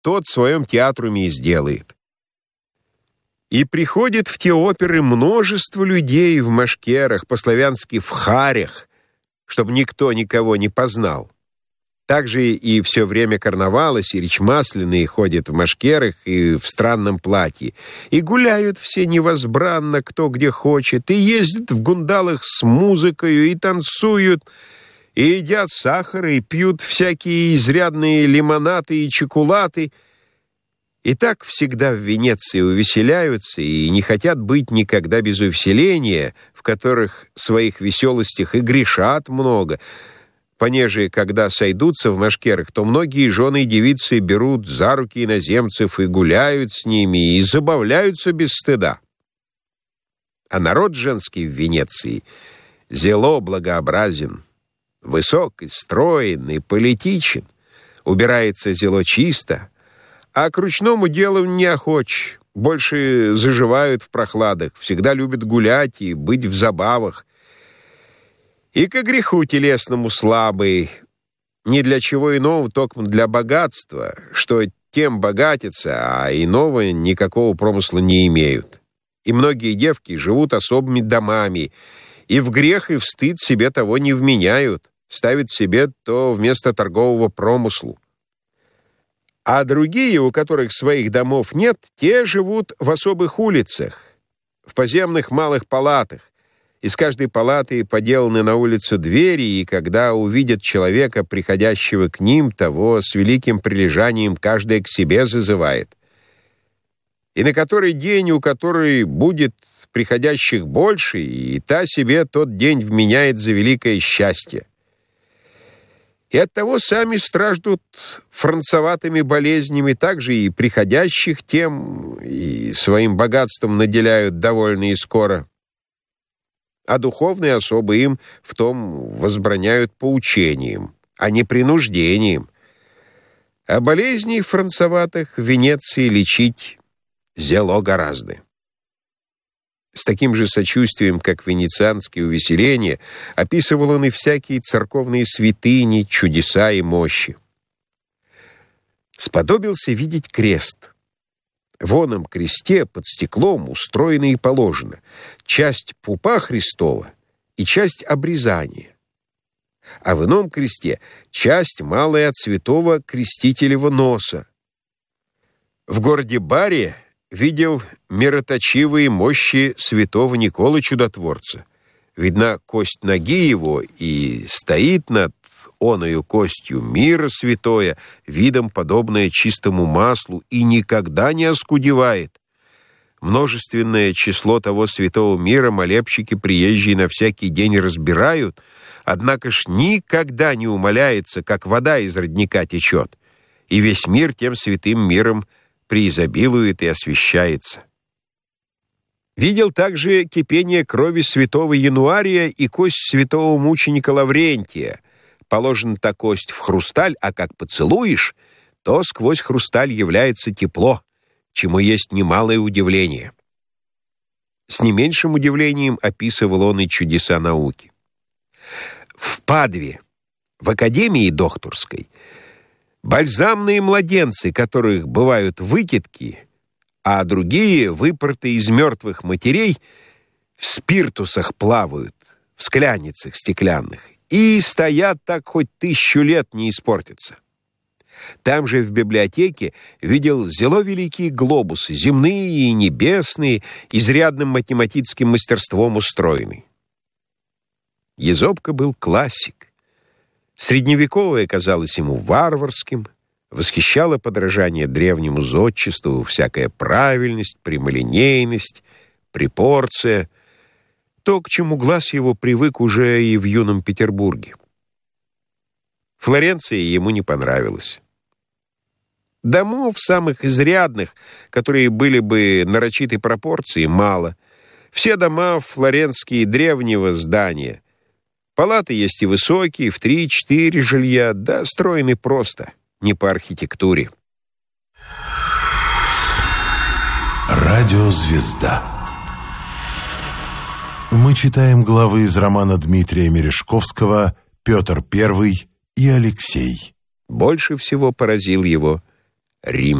тот в своем театруме и сделает. И приходит в те оперы множество людей в машкерах, по-славянски в харях, чтобы никто никого не познал. Также и все время карнавала сирич масляные ходят в машкерах и в странном платье, и гуляют все невозбранно, кто где хочет, и ездят в гундалах с музыкою, и танцуют, и едят сахар, и пьют всякие изрядные лимонаты и чоколаты, и так всегда в Венеции увеселяются и не хотят быть никогда без увеселения, в которых своих веселостях и грешат много. Понеже, когда сойдутся в машкерах, то многие жены и девицы берут за руки иноземцев и гуляют с ними, и забавляются без стыда. А народ женский в Венеции зело благообразен, высок и строен, и политичен, убирается зело чисто, а к ручному делу неохоч, больше заживают в прохладах, всегда любят гулять и быть в забавах. И ко греху телесному слабый, ни для чего иного, только для богатства, что тем богатятся, а иного никакого промысла не имеют. И многие девки живут особыми домами, и в грех и в стыд себе того не вменяют, ставят себе то вместо торгового промыслу. А другие, у которых своих домов нет, те живут в особых улицах, в поземных малых палатах. Из каждой палаты поделаны на улицу двери, и когда увидят человека, приходящего к ним, того с великим прилежанием каждая к себе зазывает. И на который день, у которой будет приходящих больше, и та себе тот день вменяет за великое счастье. И оттого сами страждут францоватыми болезнями, также и приходящих тем, и своим богатством наделяют довольно и скоро. А духовные особы им в том возбраняют поучением, а не принуждением. А болезней францоватых в Венеции лечить зело гораздо. С таким же сочувствием, как венецианские увеселения, описывал он и всякие церковные святыни, чудеса и мощи. Сподобился видеть крест. В оном кресте под стеклом устроено и положено часть пупа Христова и часть обрезания, а в ином кресте часть малая от святого крестителева носа. В городе Баре видел мироточивые мощи святого Николы Чудотворца. Видна кость ноги его, и стоит над оною костью мира святое, видом подобное чистому маслу, и никогда не оскудевает. Множественное число того святого мира молебщики приезжие на всякий день разбирают, однако ж никогда не умаляется, как вода из родника течет, и весь мир тем святым миром преизобилует и освящается. Видел также кипение крови святого Януария и кость святого мученика Лаврентия. Положена та кость в хрусталь, а как поцелуешь, то сквозь хрусталь является тепло, чему есть немалое удивление. С не меньшим удивлением описывал он и чудеса науки. В Падве, в Академии докторской, бальзамные младенцы, которых бывают выкидки, а другие, выпорты из мертвых матерей, в спиртусах плавают, в скляницах стеклянных, и стоят так хоть 1000 лет не испортятся. Там же в библиотеке видел зело великие глобусы, земные и небесные, изрядным математическим мастерством устроены. Езопка был классик. Средневековое казалось ему варварским, восхищало подражание древнему зодчеству, всякая правильность, прямолинейность, препорция, то, к чему глаз его привык уже и в юном Петербурге. Флоренция ему не понравилась. Домов самых изрядных, которые были бы нарочитой пропорции, мало. Все дома флоренские древнего здания. Палаты есть и высокие, в 3-4 жилья, да строены просто, не по архитектуре. Радиозвезда. Мы читаем главы из романа Дмитрия Мережковского «Петр I и Алексей». Больше всего поразил его Рим.